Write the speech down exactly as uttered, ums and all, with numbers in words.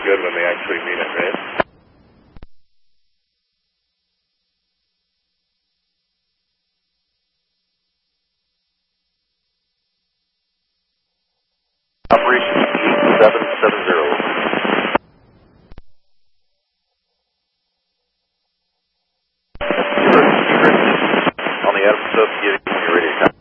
good when they actually mean it, right? Operation seven seven zero. On the Adams sub, getting when you're ready to come.